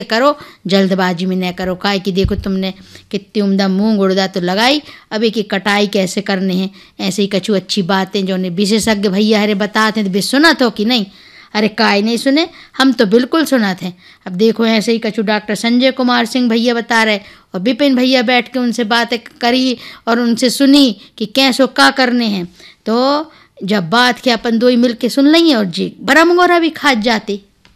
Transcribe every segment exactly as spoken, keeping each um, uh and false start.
करो, जल्दबाजी में न करो। काहे कि देखो तुमने कितनी उम्दा मूंग उड़दा तो लगाई, अब एक कटाई कैसे करने हैं। ऐसे ही कछु अच्छी बातें जो ने विशेषज्ञ भैया हरे बताते हैं तो सुना तो कि नहीं? अरे काय नहीं सुने, हम तो बिल्कुल सुना थे। अब देखो ऐसे ही कछु डॉक्टर संजय कुमार सिंह भैया बता रहे और विपिन भैया बैठ के उनसे बातें करी और उनसे सुनी कि कैसो का करने हैं। तो जब बात के अपन दो ही मिल के सुन लेंगे और जी बड़ा मंगोरा भी खा जाते।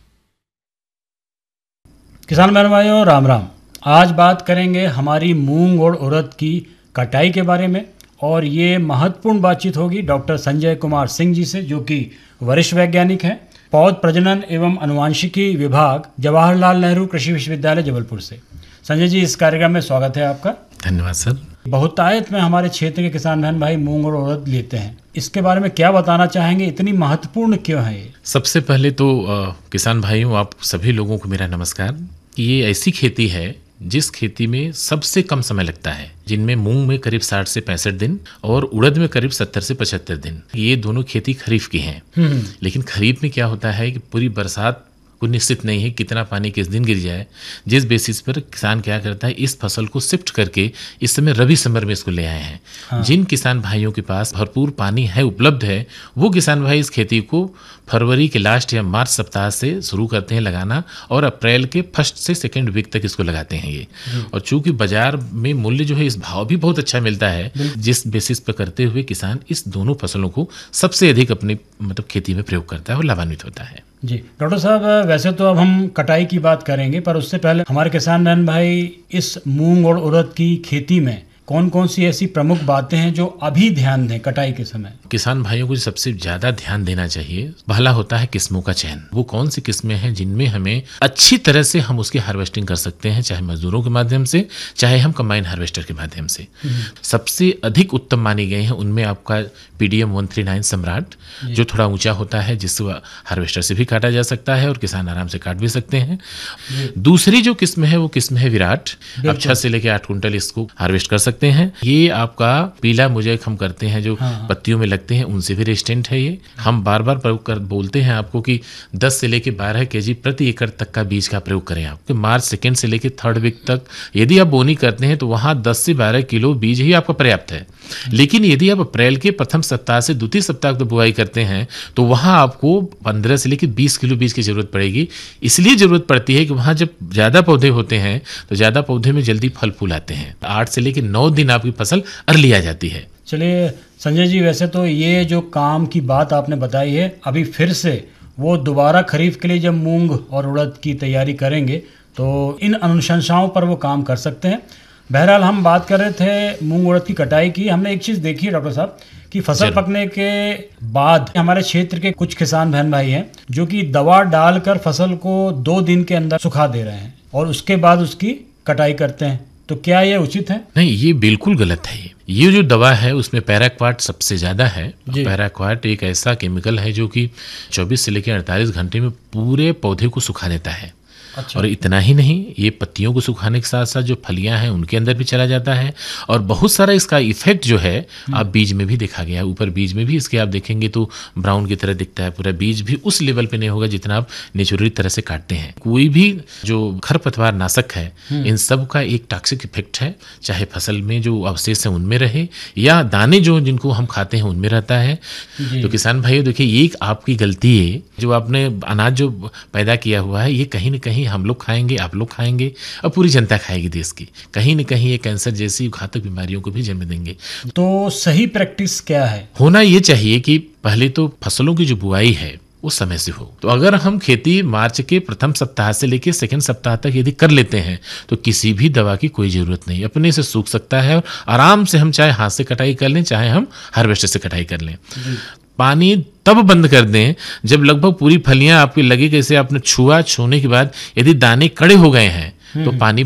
किसान बहन भाइयों राम राम। आज बात करेंगे हमारी मूंग और उड़द की कटाई के बारे में, और ये महत्वपूर्ण बातचीत होगी डॉक्टर संजय कुमार सिंह जी से, जो कि वरिष्ठ वैज्ञानिक हैं, पौध प्रजनन एवं अनुवांशिकी विभाग, जवाहरलाल नेहरू कृषि विश्वविद्यालय जबलपुर से। संजय जी, इस कार्यक्रम में स्वागत है आपका। धन्यवाद सर। बहुतायत में हमारे क्षेत्र के किसान बहन भाई मूंग और उड़द लेते हैं, इसके बारे में क्या बताना चाहेंगे? इतनी महत्वपूर्ण क्यों है ये? सबसे पहले तो आ, किसान भाइयों, आप सभी लोगों को मेरा नमस्कार। ये ऐसी खेती है जिस खेती में सबसे कम समय लगता है, जिनमें मूंग में करीब साठ से पैंसठ दिन और उड़द में करीब सत्तर से पचहत्तर दिन। ये दोनों खेती खरीफ की हैं। लेकिन खरीफ में क्या होता है कि पूरी बरसात को निश्चित नहीं है कितना पानी किस दिन गिर जाए, जिस बेसिस पर किसान क्या करता है, इस फसल को शिफ्ट करके इस समय रबी समर में इसको ले आए हैं। हाँ। जिन किसान भाइयों के पास भरपूर पानी है, उपलब्ध है, वो किसान भाई इस खेती को फरवरी के लास्ट या मार्च सप्ताह से शुरू करते हैं लगाना और अप्रैल के फर्स्ट से सेकेंड वीक तक इसको लगाते हैं ये। और चूंकि बाजार में मूल्य जो है, इस भाव भी बहुत अच्छा मिलता है, जिस बेसिस पर करते हुए किसान इस दोनों फसलों को सबसे अधिक अपनी मतलब खेती में प्रयोग करता है और लाभान्वित होता है। जी डॉक्टर साहब, वैसे तो अब हम कटाई की बात करेंगे, पर उससे पहले हमारे किसान बहन भाई इस मूंग और उड़द की खेती में कौन कौन सी ऐसी प्रमुख बातें हैं जो अभी ध्यान दें कटाई के समय? किसान भाइयों को सबसे ज्यादा ध्यान देना चाहिए, पहला होता है किस्मों का चयन। वो कौन सी किस्में हैं जिनमें हमें अच्छी तरह से हम उसकी हार्वेस्टिंग कर सकते हैं, चाहे मजदूरों के माध्यम से, चाहे हम कंबाइन हार्वेस्टर के माध्यम से। सबसे अधिक उत्तम मानी गई हैं उनमें आपका पीडीएम वन थ्री नाइन सम्राट, जो थोड़ा ऊंचा होता है, जिसको हार्वेस्टर से भी काटा जा सकता है और किसान आराम से काट भी सकते हैं। दूसरी जो किस्म है वो किस्म है विराट। अब छह से लेकर आठ कुंटल इसको हार्वेस्ट कर सकते हैं। ये आपका पीला मुजैक हम करते हैं, जो हाँ। पत्तियों में लगते हैं, उनसे भी रेजिस्टेंट है ये। हम बार बार प्रयोग कर बोलते हैं आपको कि दस से लेकर बारह केजी प्रति एकड़ तक का बीज का प्रयोग करें आप। मार्च सेकेंड से लेकर थर्ड वीक तक यदि आप बोनी करते हैं तो वहां दस से बारह किलो बीज ही आपका पर्याप्त है। लेकिन यदि आप अप्रैल के प्रथम सप्ताह से द्वितीय सप्ताह तक बुआई करते हैं तो वहां आपको पंद्रह से लेकर बीस किलो बीज की जरूरत पड़ेगी। इसलिए जरूरत पड़ती है कि वहां जब ज्यादा पौधे होते हैं तो ज्यादा पौधे में जल्दी फल फूल आते हैं। आठ से लेकर नौ दिन आपकी फसल अर्ली आ जाती है। चलिए संजय जी, वैसे तो ये जो काम की बात आपने बताई है, अभी फिर से वो दोबारा खरीफ के लिए जब मूंग और उड़द की तैयारी करेंगे तो इन अनुशंसाओं पर वो काम कर सकते हैं। बहरहाल हम बात कर रहे थे मूंग उड़द की कटाई की। हमने एक चीज़ देखी है डॉक्टर साहब कि फसल पकने के बाद हमारे क्षेत्र के कुछ किसान बहन भाई हैं जो कि दवा डालकर फसल को दो दिन के अंदर सुखा दे रहे हैं और उसके बाद उसकी कटाई करते हैं। तो क्या ये उचित है? नहीं, ये बिल्कुल गलत है। ये जो दवा है उसमें पैराक्वाट सबसे ज्यादा है। पैराक्वाट एक ऐसा केमिकल है जो कि चौबीस से लेकर अड़तालीस घंटे में पूरे पौधे को सुखा देता है। अच्छा। और इतना ही नहीं, ये पत्तियों को सुखाने के साथ साथ जो फलियां हैं उनके अंदर भी चला जाता है और बहुत सारा इसका इफेक्ट जो है आप बीज में भी देखा गया है। ऊपर बीज में भी इसके आप देखेंगे तो ब्राउन की तरह दिखता है। पूरा बीज भी उस लेवल पे नहीं होगा जितना आप नेचुरली तरह से काटते हैं। कोई भी जो खरपतवार नाशक है, इन सब का एक टॉक्सिक इफेक्ट है, चाहे फसल में जो अवशेष है उनमें रहे या दाने जो जिनको हम खाते हैं उनमें रहता है। तो किसान भाइयों देखिए, ये आपकी गलती है। जो आपने अनाज जो पैदा किया हुआ है ये कहीं ना कहीं हम लोग खाएंगे, आप लोग खाएंगे और पूरी जनता खाएगी देश की। कहीं न कहीं ये कैंसर जैसी घातक बीमारियों को भी जन्म देंगे। तो सही प्रैक्टिस क्या है? होना ये चाहिए कि पहले तो फसलों की जो बुआई है उस समय से हो। तो अगर हम खेती मार्च के प्रथम सप्ताह से लेकर सेकंड सप्ताह तक यदि कर लेते हैं तो किसी भी दवा की कोई जरूरत नहीं, अपने से सूख सकता है और आराम से हम चाहे हाथ से कटाई कर लें, चाहे हम हार्वेस्टर से कटाई कर लें। पानी तब बंद कर दें जब लगभग पूरी फलियां आपकी लगे, जैसे आपने छुआ, छूने के बाद यदि दाने कड़े हो गए हैं तो पानी बंद।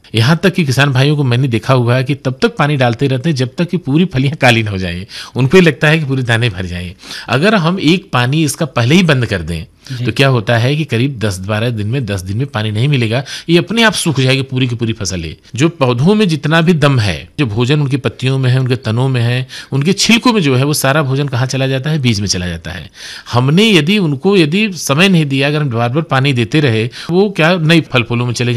यहाँ तक कि किसान भाइयों को मैंने देखा हुआ है कि तब तक पानी डालते रहते हैं जब तक कि पूरी फलियां काली न हो जाए, उनको लगता है कि पूरे दाने भर जाए। अगर हम एक पानी इसका पहले ही बंद कर दें तो क्या होता है कि करीब दस बारह दिन में दस दिन में पानी नहीं मिलेगा, ये अपने आप सूख जाएगी पूरी की पूरी फसल है। जो पौधों में जितना भी दम है, जो भोजन उनकी पत्तियों में है, उनके तनों में है, उनके छिलकों में जो है, वो सारा भोजन कहाँ चला जाता है? बीज में चला जाता है। हमने यदि उनको यदि समय नहीं दिया, अगर हम बार बार पानी देते रहे, वो क्या नई फल फूलों में चले